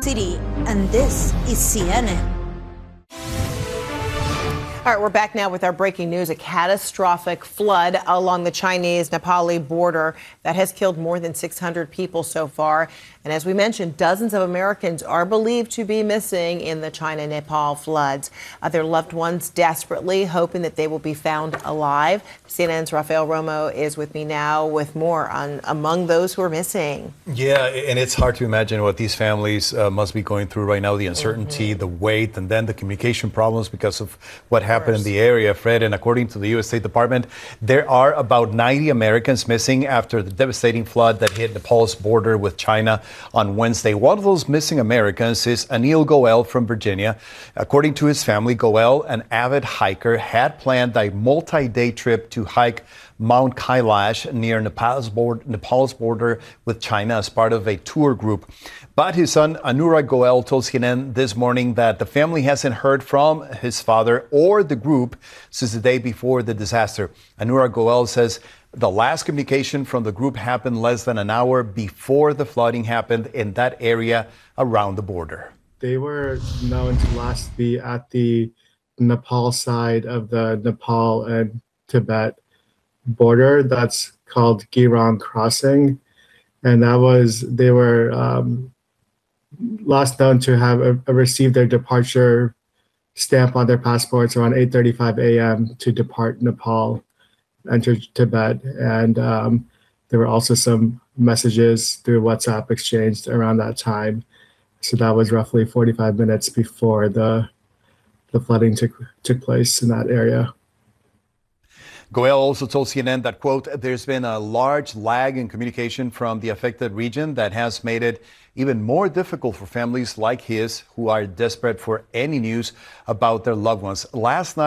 City, and this is CNN. All right, we're back now with our breaking news. A catastrophic flood along the Chinese-Nepali border that has killed more than 600 people so far. And as we mentioned, dozens of Americans are believed to be missing in the China-Nepal floods. Their loved ones desperately hoping that they will be found alive. CNN's Rafael Romo is with me now with more on among those who are missing. Yeah, and it's hard to imagine what these families must be going through right now, the uncertainty, the weight, and then the communication problems because of what happened in the area, Fred. And according to the U.S. State Department, there are about 90 Americans missing after the devastating flood that hit Nepal's border with China on Wednesday. One of those missing Americans is Anil Goel from Virginia. According to his family, Goel, an avid hiker, had planned a multi-day trip to hike Mount Kailash near Nepal's border with China as part of a tour group. But his son, Anurag Goel, told CNN this morning that the family hasn't heard from his father or the group since the day before the disaster. Anurag Goel says the last communication from the group happened less than an hour before the flooding happened in that area around the border. They were known to last be at the Nepal side of the Nepal and Tibet border. That's called Girang Crossing. And they were last known to have received their departure stamp on their passports around 8:35 a.m. to depart Nepal, enter Tibet. And there were also some messages through WhatsApp exchanged around that time. So that was roughly 45 minutes before the flooding took place in that area. Goel also told CNN that, quote, there's been a large lag in communication from the affected region that has made it even more difficult for families like his who are desperate for any news about their loved ones. Last night,